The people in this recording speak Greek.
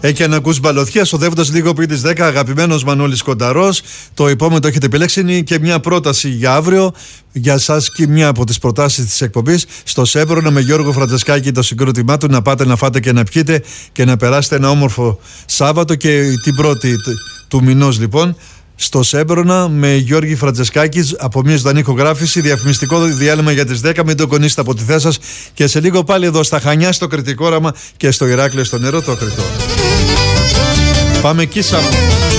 Έχει να ακούσει μπαλωθιά, οδεύοντας λίγο πριν τις 10. Αγαπημένος Μανώλης Κονταρός. Το επόμενο το έχετε επιλέξει. Είναι και μια πρόταση για αύριο. Για εσάς και μια από τις προτάσεις της εκπομπής. Στο Σέμπρονα με Γιώργο Φραντζεσκάκη, το συγκρότημά του. Να πάτε να φάτε και να πιείτε και να περάσετε ένα όμορφο Σάββατο. Και την πρώτη του μηνός λοιπόν. Στο Σέμπρονα με Γιώργη Φραντζεσκάκη από μια ζωντανή ηχογράφηση. Διαφημιστικό διάλειμμα για τις 10. Μην το κονίσετε από τη θέση σας. Και σε λίγο πάλι εδώ στα Χανιά, στο Κρητικό Όραμα και στο Ηράκλειο στο Νερό το Κρητό. Πάμε εκεί,